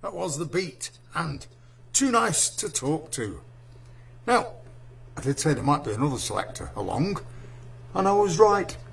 That was The Beat, and Too Nice to Talk To. Now, I did say there might be another selector along, and I was right.